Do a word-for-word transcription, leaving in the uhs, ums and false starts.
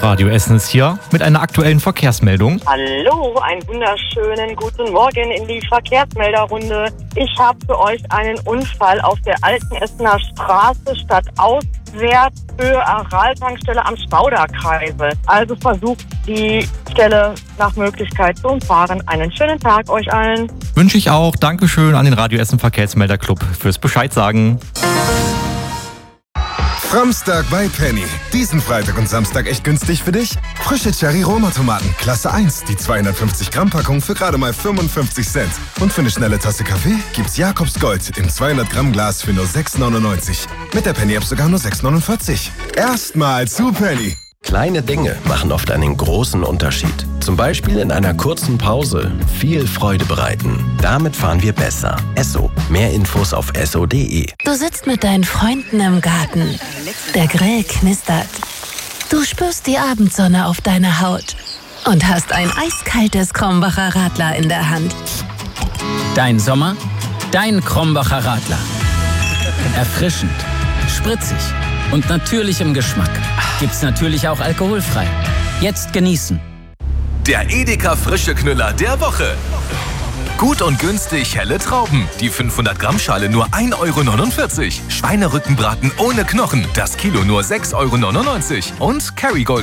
Radio Essen ist hier mit einer aktuellen Verkehrsmeldung. Hallo, einen wunderschönen guten Morgen in die Verkehrsmelderrunde. Ich habe für euch einen Unfall auf der Alten Essener Straße stadtauswärts Höhe Aral-Tankstelle am Stauderkreisel. Also versucht die Stelle nach Möglichkeit zu umfahren. Einen schönen Tag euch allen. Wünsche ich auch. Dankeschön an den Radio Essen Verkehrsmelderclub fürs Bescheid sagen. Samstag bei Penny. Diesen Freitag und Samstag echt günstig für dich? Frische Cherry-Roma-Tomaten, Klasse eins, die zweihundertfünfzig Gramm Packung für gerade mal fünfundfünfzig Cent. Und für eine schnelle Tasse Kaffee gibt's Jakobs Gold im zweihundert Gramm Glas für nur sechs neunundneunzig. Mit der Penny-App sogar nur sechs neunundvierzig. Erstmal zu Penny. Kleine Dinge machen oft einen großen Unterschied. Zum Beispiel in einer kurzen Pause viel Freude bereiten. Damit fahren wir besser. Esso. Mehr Infos auf esso punkt de. Du sitzt mit deinen Freunden im Garten. Der Grill knistert. Du spürst die Abendsonne auf deiner Haut und hast ein eiskaltes Krombacher Radler in der Hand. Dein Sommer, dein Krombacher Radler. Erfrischend, spritzig und natürlich im Geschmack. Gibt's natürlich auch alkoholfrei. Jetzt genießen. Der Edeka Frische Knüller der Woche. Gut und günstig helle Trauben. Die fünfhundert Gramm Schale nur ein Euro neunundvierzig. Schweinerückenbraten ohne Knochen. Das Kilo nur sechs Euro neunundneunzig. Und Kerrygold